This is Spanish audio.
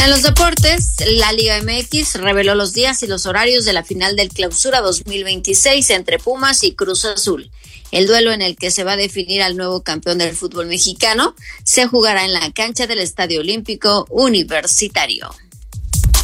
En los deportes, la Liga MX reveló los días y los horarios de la final del Clausura 2026 entre Pumas y Cruz Azul. El duelo en el que se va a definir al nuevo campeón del fútbol mexicano se jugará en la cancha del Estadio Olímpico Universitario.